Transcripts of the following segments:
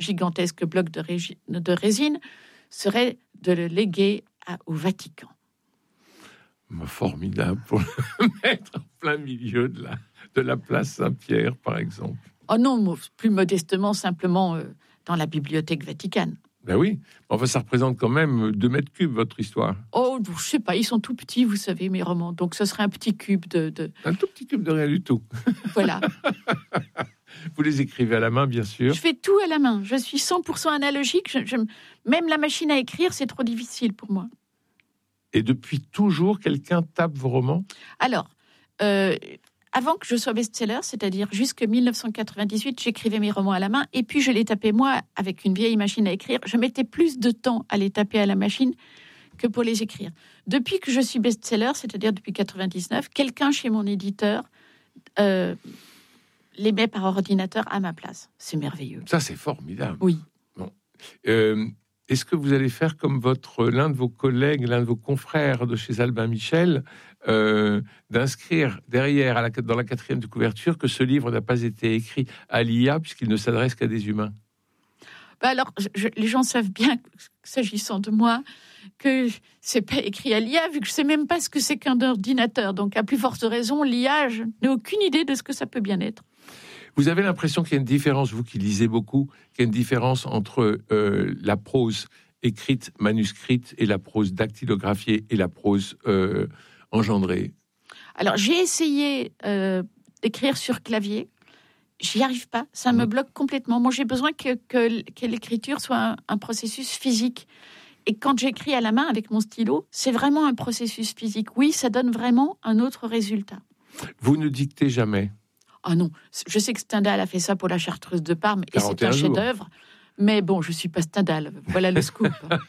gigantesque bloc de résine serait de le léguer au Vatican. Formidable pour le mettre en plein milieu de la place Saint-Pierre, par exemple. Oh non, plus modestement, simplement dans la bibliothèque vaticane. Ben oui, enfin ça représente quand même 2 mètres cubes, votre histoire. Oh, je sais pas, ils sont tout petits, vous savez, mes romans. Donc ce serait un petit cube de... Un tout petit cube de rien du tout. Voilà. Vous les écrivez à la main, bien sûr. Je fais tout à la main. Je suis 100% analogique. Même la machine à écrire, c'est trop difficile pour moi. Et depuis toujours, quelqu'un tape vos romans ? Alors, avant que je sois best-seller, c'est-à-dire jusqu'en 1998, j'écrivais mes romans à la main et puis je les tapais moi avec une vieille machine à écrire. Je mettais plus de temps à les taper à la machine que pour les écrire. Depuis que je suis best-seller, c'est-à-dire depuis 99, quelqu'un chez mon éditeur les met par ordinateur à ma place. C'est merveilleux. Ça, c'est formidable. Oui. Bon. Est-ce que vous allez faire comme l'un de vos collègues, l'un de vos confrères de chez Albin Michel, d'inscrire derrière, dans la 4e de couverture, que ce livre n'a pas été écrit à l'IA puisqu'il ne s'adresse qu'à des humains ? Alors, les gens savent bien, s'agissant de moi, que c'est pas écrit à l'IA, vu que je sais même pas ce que c'est qu'un ordinateur. Donc, à plus forte raison, l'IA, je n'ai aucune idée de ce que ça peut bien être. Vous avez l'impression qu'il y a une différence, vous qui lisez beaucoup, qu'il y a une différence entre la prose écrite, manuscrite, et la prose dactylographiée et la prose engendrée ? Alors, j'ai essayé d'écrire sur clavier. J'y arrive pas. Ça me bloque complètement. Moi, j'ai besoin que l'écriture soit un processus physique. Et quand j'écris à la main avec mon stylo, c'est vraiment un processus physique. Oui, ça donne vraiment un autre résultat. Vous ne dictez jamais ? Ah non, je sais que Stendhal a fait ça pour la Chartreuse de Parme et c'est un jours. chef-d'œuvre. Mais bon, je suis pas Stendhal. Voilà le scoop.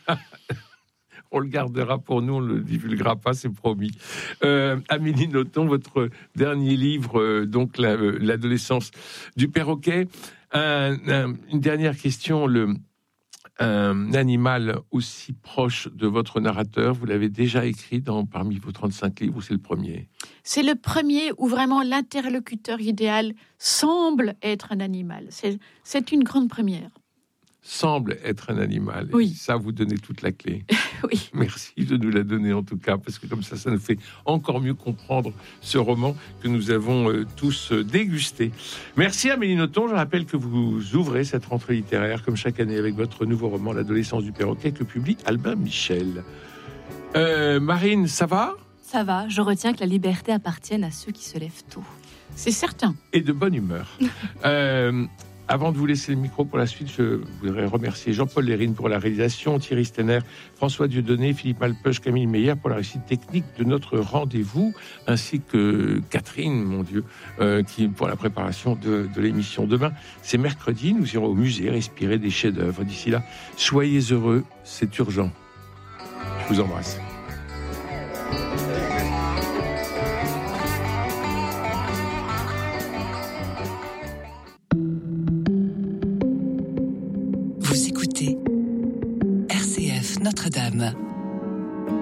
On le gardera pour nous, on ne le divulguera pas, c'est promis. Amélie Nothomb, votre dernier livre, donc l'adolescence du perroquet. Une dernière question. Un animal aussi proche de votre narrateur, vous l'avez déjà écrit parmi vos 35 livres, ou c'est le premier ? C'est le premier où vraiment l'interlocuteur idéal semble être un animal. C'est une grande première. Semble être un animal. Oui. Et ça, vous donnez toute la clé. Oui. Merci de nous la donner en tout cas, parce que comme ça nous fait encore mieux comprendre ce roman que nous avons tous dégusté. Merci Amélie Nothomb. Je rappelle que vous ouvrez cette rentrée littéraire comme chaque année avec votre nouveau roman L'adolescence du perroquet que publie Albin Michel. Marine, ça va ? Ça va, je retiens que la liberté appartienne à ceux qui se lèvent tôt. C'est certain. Et de bonne humeur. Avant de vous laisser le micro pour la suite, je voudrais remercier Jean-Paul Lérine pour la réalisation, Thierry Stenner, François Dieudonné, Philippe Malpeuch, Camille Meyer pour la réussite technique de notre rendez-vous, ainsi que Catherine, mon Dieu, qui pour la préparation de l'émission. Demain, c'est mercredi, nous irons au musée respirer des chefs-d'œuvre. D'ici là, soyez heureux, c'est urgent. Je vous embrasse. Vous écoutez RCF Notre-Dame.